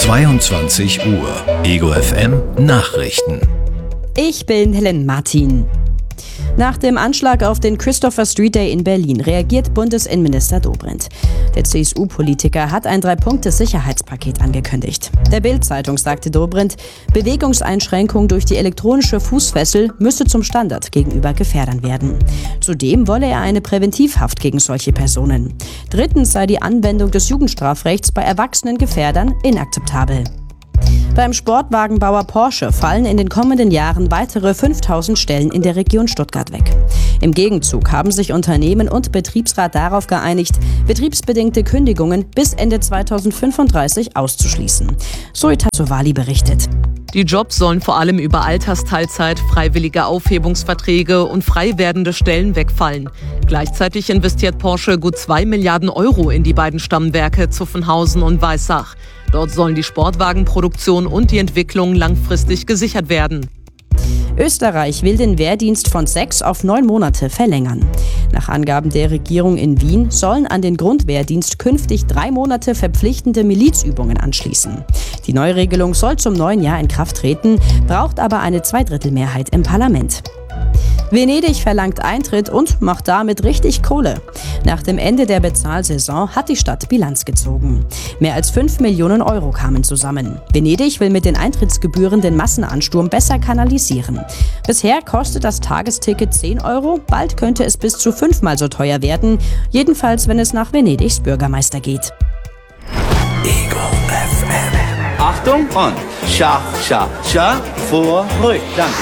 22 Uhr. Ego FM Nachrichten. Ich bin Helen Martin. Nach dem Anschlag auf den Christopher Street Day in Berlin reagiert Bundesinnenminister Dobrindt. Der CSU-Politiker hat ein 3-Punkte-Sicherheitspaket angekündigt. Der Bild-Zeitung sagte Dobrindt, Bewegungseinschränkung durch die elektronische Fußfessel müsse zum Standard gegenüber Gefährdern werden. Zudem wolle er eine Präventivhaft gegen solche Personen. Drittens sei die Anwendung des Jugendstrafrechts bei erwachsenen Gefährdern inakzeptabel. Beim Sportwagenbauer Porsche fallen in den kommenden Jahren weitere 5000 Stellen in der Region Stuttgart weg. Im Gegenzug haben sich Unternehmen und Betriebsrat darauf geeinigt, betriebsbedingte Kündigungen bis Ende 2035 auszuschließen. Zoe Tassovali berichtet. Die Jobs sollen vor allem über Altersteilzeit, freiwillige Aufhebungsverträge und frei werdende Stellen wegfallen. Gleichzeitig investiert Porsche gut 2 Milliarden Euro in die beiden Stammwerke Zuffenhausen und Weissach. Dort sollen die Sportwagenproduktion und die Entwicklung langfristig gesichert werden. Österreich will den Wehrdienst von 6 auf 9 Monate verlängern. Nach Angaben der Regierung in Wien sollen an den Grundwehrdienst künftig 3 Monate verpflichtende Milizübungen anschließen. Die Neuregelung soll zum neuen Jahr in Kraft treten, braucht aber eine Zweidrittelmehrheit im Parlament. Venedig verlangt Eintritt und macht damit richtig Kohle. Nach dem Ende der Bezahlsaison hat die Stadt Bilanz gezogen. Mehr als 5 Millionen Euro kamen zusammen. Venedig will mit den Eintrittsgebühren den Massenansturm besser kanalisieren. Bisher kostet das Tagesticket 10 Euro, bald könnte es bis zu 5-mal so teuer werden, jedenfalls wenn es nach Venedigs Bürgermeister geht. Ego FM. Achtung und Schach, Schach, Schach, vor, ruhig, danke.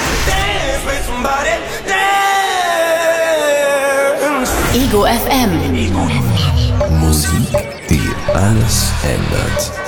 Ego FM. Musik, die alles ändert.